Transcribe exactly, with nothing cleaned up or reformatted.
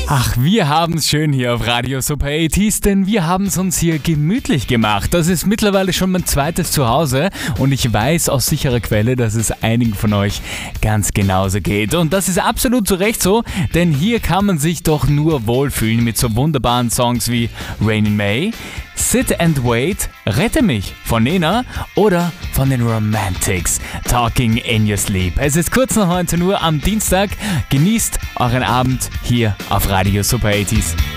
Ach, wir haben es schön hier auf Radio Super achtziger, denn wir haben es uns hier gemütlich gemacht. Das ist mittlerweile schon mein zweites Zuhause und ich weiß aus sicherer Quelle, dass es einigen von euch ganz genauso geht. Und das ist absolut zu Recht so, denn hier kann man sich doch nur wohlfühlen mit so wunderbaren Songs wie Rain in May, Sit and Wait, Rette mich von Nena oder von den Romantics, Talking in Your Sleep. Es ist kurz nach neunzehn Uhr am Dienstag. Genießt euren Abend hier auf Radio Super achtziger.